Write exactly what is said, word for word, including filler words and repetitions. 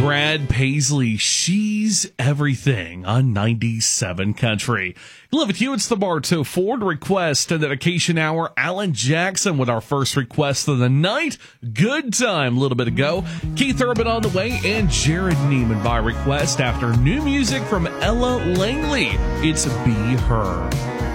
Brad Paisley, She's Everything on ninety-seven Country. Love it, you. It's the Bartow Ford request and dedication hour. Alan Jackson with our first request of the night. Good time a little bit ago. Keith Urban on the way and Jared Neiman by request after new music from Ella Langley. It's Be Her.